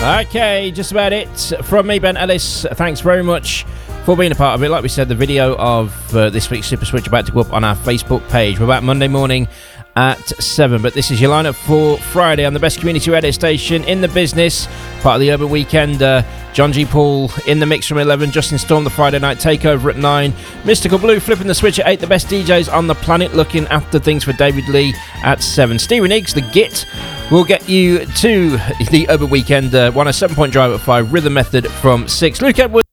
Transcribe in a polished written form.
Okay, just about it from me, Ben Ellis. Thanks very much for being a part of it. Like we said, the video of this week's Super Switch about to go up on our Facebook page. We're back Monday morning at 7, but this is your lineup for Friday on the best community radio station in the business, part of the Urban Weekend. John G. Paul in the mix from 11, Justin Storm the Friday night takeover at 9, Mystical Blue flipping the switch at 8, the best DJs on the planet looking after things for David Lee at 7, Stevie Nicks, the Git will get you to the Urban Weekend 107 Point Drive at 5, Rhythm Method from 6, Luke Edwards